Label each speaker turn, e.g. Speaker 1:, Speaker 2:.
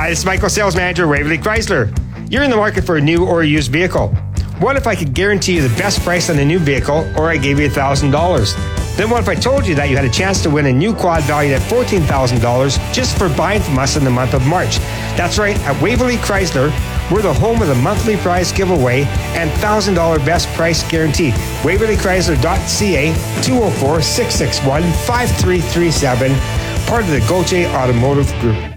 Speaker 1: Hi, this is Michael, Sales Manager, Waverly Chrysler. You're in the market for a new or used vehicle. What if I could guarantee you the best price on a new vehicle, or I gave you $1,000? Then what if I told you that you had a chance to win a new quad valued at $14,000 just for buying from us in the month of March? That's right, at Waverly Chrysler, we're the home of the monthly prize giveaway and $1,000 best price guarantee. WaverlyChrysler.ca, 204-661-5337, part of the Gauthier Automotive Group.